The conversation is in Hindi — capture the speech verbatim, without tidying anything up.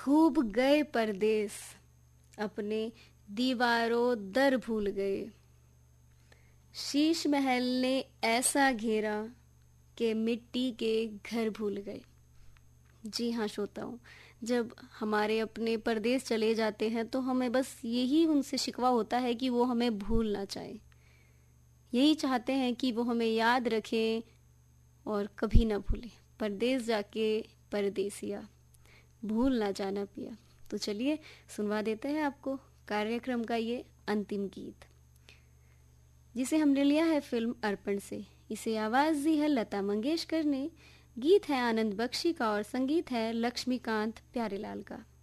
खूब गए परदेस, अपने दीवारों दर भूल गए। शीश महल ने ऐसा घेरा कि मिट्टी के घर भूल गए। जी हाँ श्रोताओं, जब हमारे अपने परदेस चले जाते हैं तो हमें बस यही उनसे शिकवा होता है कि वो हमें भूल ना चाहें। यही चाहते हैं कि वो हमें याद रखें और कभी ना भूलें। परदेस जाके परदेसिया, भूल ना जाना पिया। तो चलिए सुनवा देते हैं आपको कार्यक्रम का ये अंतिम गीत, जिसे हमने लिया है फिल्म अर्पण से। इसे आवाज़ दी है लता मंगेशकर ने। गीत है आनंद बख्शी का और संगीत है लक्ष्मीकांत प्यारेलाल का।